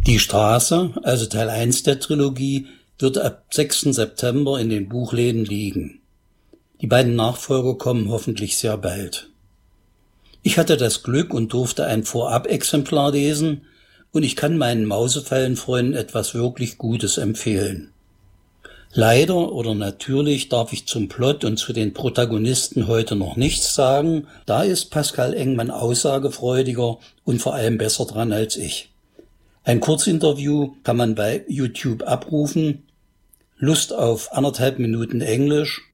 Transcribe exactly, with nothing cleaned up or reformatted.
Die Straße, also Teil eins der Trilogie, wird ab sechsten September in den Buchläden liegen. Die beiden Nachfolger kommen hoffentlich sehr bald. Ich hatte das Glück und durfte ein Vorab-Exemplar lesen und ich kann meinen Mausefallenfreunden etwas wirklich Gutes empfehlen. Leider oder natürlich darf ich zum Plot und zu den Protagonisten heute noch nichts sagen, da ist Pascal Engmann aussagefreudiger und vor allem besser dran als ich. Ein Kurzinterview kann man bei YouTube abrufen. Lust auf anderthalb Minuten Englisch?